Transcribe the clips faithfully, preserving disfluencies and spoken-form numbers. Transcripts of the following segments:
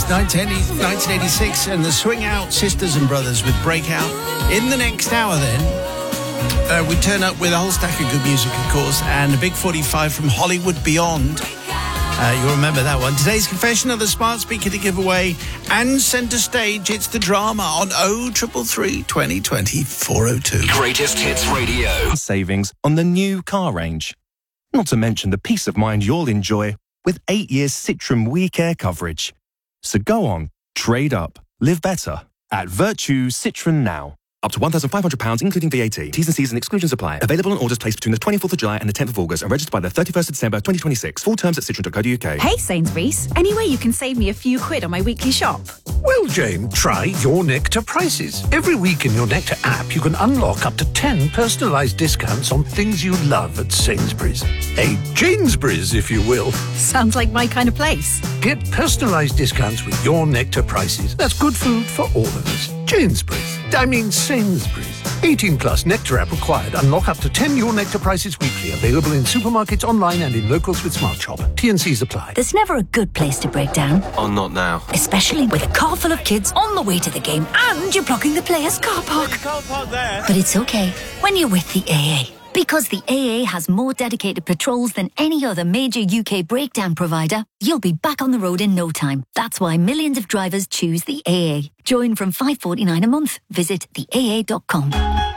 It's nineteen eighty-six and the Swing Out Sisters and Brothers with Breakout. In the next hour then, uh, we turn up with a whole stack of good music, of course, and a big forty-five from Hollywood Beyond. Uh, you'll remember that one. Today's confession of the smart speaker to give away, and centre stage, it's the drama on oh three three, twenty twenty, four oh two. Greatest Hits Radio. Savings on the new car range. Not to mention the peace of mind you'll enjoy with eight years Citroën WeCare coverage. So go on, trade up, live better at Virtue Citroën now. Up to one thousand five hundred pounds including V A T. T's and C's and exclusions apply. Available on orders placed between the twenty-fourth of July and the tenth of August and registered by the thirty-first of December twenty twenty-six. Full terms at citroen dot co dot uk. Hey Sainsbury's, any way you can save me a few quid on my weekly shop? Well, Jane, try Your Nectar prices. Every week in Your Nectar app, you can unlock up to ten personalised discounts on things you love at Sainsbury's. A Janesbury's, if you will. Sounds like my kind of place. Get personalised discounts with Your Nectar prices. That's good food for all of us. Janesbury's. I mean Sainsbury's. eighteen plus Nectar app required. Unlock up to ten Your Nectar prices weekly. Available in supermarkets, online and in locals with Smart Shop. T and C's apply. There's never a good place to break down. Oh, not now. Especially with a car full of kids on the way to the game and you're blocking the players' car park. Car park there. But it's okay when you're with the A A. Because the A A has more dedicated patrols than any other major U K breakdown provider, you'll be back on the road in no time. That's why millions of drivers choose the A A. Join from five pounds forty-nine a month. Visit the A A dot com.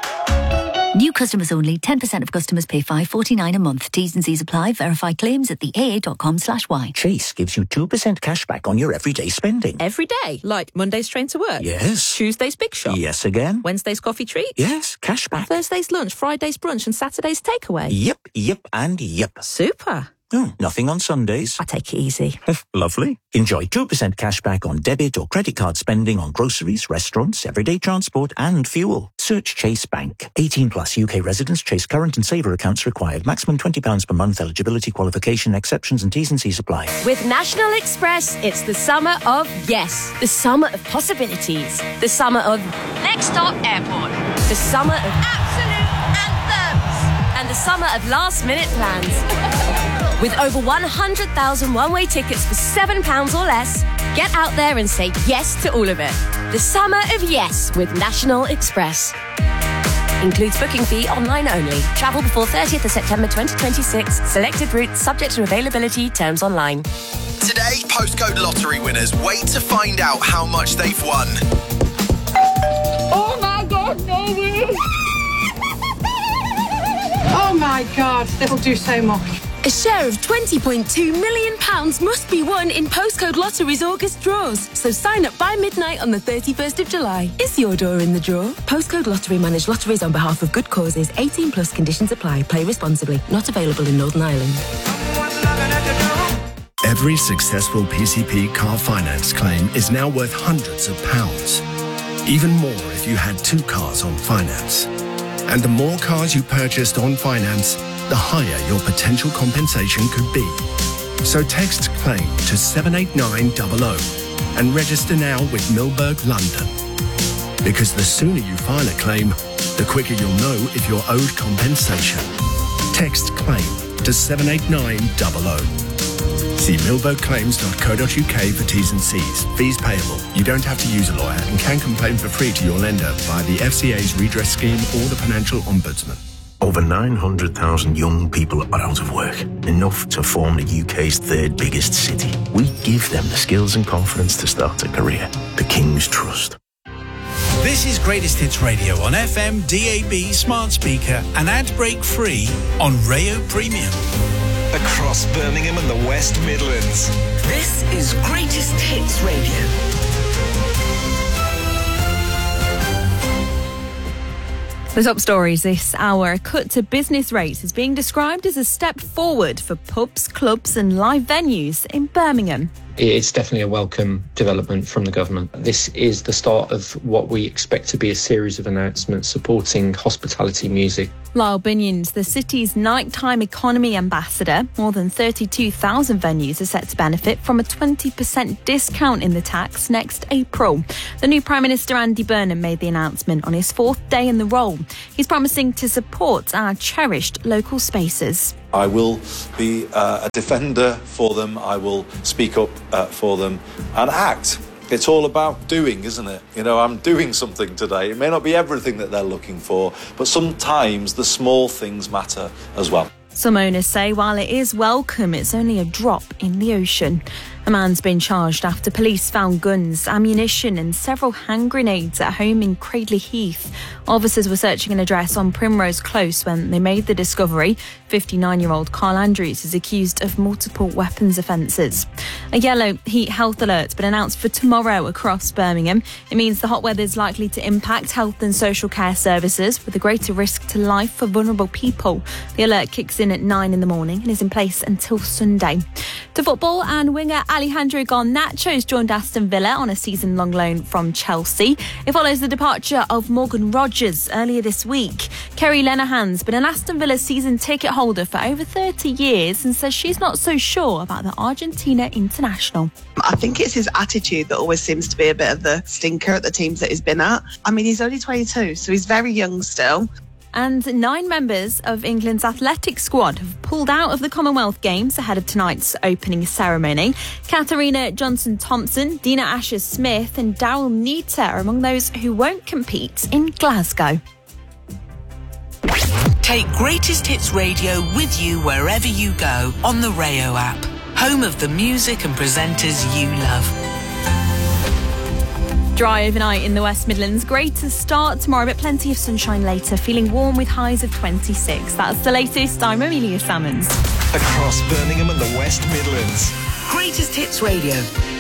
New customers only. ten percent of customers pay five pounds forty-nine a month. T's and C's apply. Verify claims at the A A dot com slash Y. Chase gives you two percent cash back on your everyday spending. Every day? Like Monday's train to work? Yes. Tuesday's big shop? Yes again. Wednesday's coffee treat? Yes, cash back. Thursday's lunch, Friday's brunch and Saturday's takeaway? Yep, yep and yep. Super. Oh, nothing on Sundays. I take it easy. Lovely. Enjoy two percent cash back on debit or credit card spending on groceries, restaurants, everyday transport and fuel. Search Chase Bank. eighteen plus U K residents. Chase current and saver accounts required. Maximum twenty pounds per month. Eligibility, qualification, exceptions and T's and C's apply. With National Express, it's the summer of yes. The summer of possibilities. The summer of Next Stop Airport. The summer of absolute anthems. And the summer of last minute plans. With over one hundred thousand one-way tickets for seven pounds or less, get out there and say yes to all of it. The summer of yes with National Express. Includes booking fee online only. Travel before thirtieth of September twenty twenty-six. Selected routes subject to availability. Terms online. Today, postcode lottery winners wait to find out how much they've won. Oh my God, no way! Oh my God, that'll do so much. A share of twenty point two million pounds must be won in Postcode Lottery's August draws. So sign up by midnight on the thirty-first of July. Is your door in the draw? Postcode Lottery manage lotteries on behalf of good causes. eighteen plus conditions apply. Play responsibly. Not available in Northern Ireland. Every successful P C P car finance claim is now worth hundreds of pounds. Even more if you had two cars on finance. And the more cars you purchased on finance, the higher your potential compensation could be. So text CLAIM to seven eight nine zero zero and register now with Milberg London. Because the sooner you file a claim, the quicker you'll know if you're owed compensation. Text CLAIM to seven eight nine zero zero. See milberg claims dot co dot uk for T's and C's. Fees payable. You don't have to use a lawyer and can complain for free to your lender via the F C A's redress scheme or the Financial Ombudsman. Over nine hundred thousand young people are out of work, enough to form the U K's third biggest city. We give them the skills and confidence to start a career. The King's Trust. This is Greatest Hits Radio on F M, D A B, smart speaker and ad break free on Rayo Premium. Across Birmingham and the West Midlands. This is Greatest Hits Radio. The top stories this hour. A cut to business rates is being described as a step forward for pubs, clubs and live venues in Birmingham. It's definitely a welcome development from the government. This is the start of what we expect to be a series of announcements supporting hospitality music. Lyle Binions, the city's nighttime economy ambassador. More than thirty-two thousand venues are set to benefit from a twenty percent discount in the tax next April. The new Prime Minister Andy Burnham made the announcement on his fourth day in the role. He's promising to support our cherished local spaces. I will be uh, a defender for them. I will speak up uh, for them and act. It's all about doing, isn't it? You know, I'm doing something today. It may not be everything that they're looking for, but sometimes the small things matter as well. Some owners say while it is welcome, it's only a drop in the ocean. A man's been charged after police found guns, ammunition and several hand grenades at home in Cradley Heath. Officers were searching an address on Primrose Close when they made the discovery. fifty-nine-year-old Carl Andrews is accused of multiple weapons offences. A yellow heat health alert been announced for tomorrow across Birmingham. It means the hot weather is likely to impact health and social care services with a greater risk to life for vulnerable people. The alert kicks in at nine in the morning and is in place until Sunday. To football, and winger Alejandro Garnacho's joined Aston Villa on a season-long loan from Chelsea. It follows the departure of Morgan Rogers earlier this week. Kerry Lenahan's been an Aston Villa season ticket holder for over thirty years and says she's not so sure about the Argentina international. I think it's his attitude that always seems to be a bit of the stinker at the teams that he's been at. I mean, he's only twenty-two, so he's very young still. And nine members of England's athletic squad have pulled out of the Commonwealth Games ahead of tonight's opening ceremony. Katharina Johnson-Thompson, Dina Asher-Smith and Daryl Neater are among those who won't compete in Glasgow. Take Greatest Hits Radio with you wherever you go on the Rayo app. Home of the music and presenters you love. Dry overnight in the West Midlands. Greater start tomorrow, but plenty of sunshine later. Feeling warm with highs of twenty-six. That's the latest. I'm Amelia Salmons. Across Birmingham and the West Midlands. Greatest Hits Radio.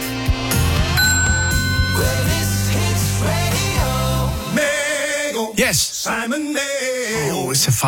Greatest Hits Radio. Yes. Simon Nail. Oh, it's a